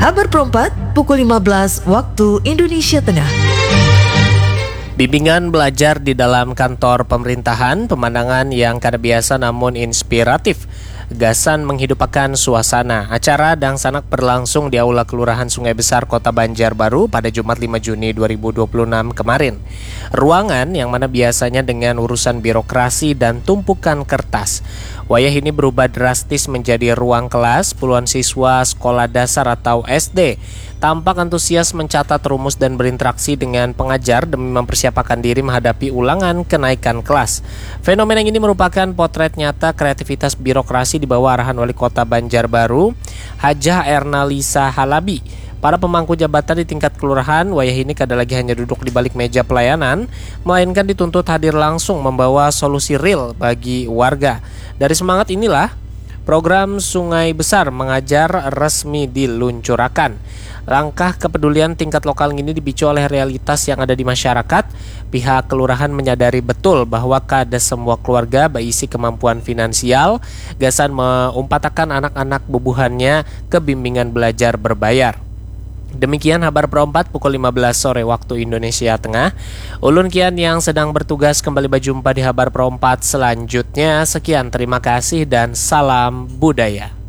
Habar Perempat, pukul 15 waktu Indonesia Tengah. Bimbingan belajar di dalam kantor pemerintahan, pemandangan yang kada biasa namun inspiratif. Gasan menghidupkan suasana. Acara Dangsanak berlangsung di Aula Kelurahan Sungai Besar, Kota Banjarbaru pada Jumat 5 Juni 2026 kemarin. Ruangan yang mana biasanya dengan urusan birokrasi dan tumpukan kertas, wayah ini berubah drastis menjadi ruang kelas. Puluhan siswa sekolah dasar atau SD tampak antusias mencatat rumus dan berinteraksi dengan pengajar demi mempersiapkan diri menghadapi ulangan kenaikan kelas. Fenomena ini merupakan potret nyata kreativitas birokrasi di bawah arahan Wali Kota Banjarbaru, Hajah Erna Lisa Halabi. Para pemangku jabatan di tingkat kelurahan, wayah ini kada lagi hanya duduk di balik meja pelayanan, melainkan dituntut hadir langsung membawa solusi real bagi warga. Dari semangat inilah, program Sungai Besar Mengajar resmi diluncurkan. Langkah kepedulian tingkat lokal ini dipicu oleh realitas yang ada di masyarakat. Pihak kelurahan menyadari betul bahwa kada semua keluarga berisi kemampuan finansial. Gasan mengumpatakan anak-anak bubuhannya ke bimbingan belajar berbayar. Demikian Habar Perempat pukul 15 sore waktu Indonesia Tengah. Ulun kian yang sedang bertugas kembali berjumpa di Habar Perempat selanjutnya. Sekian, terima kasih dan salam budaya.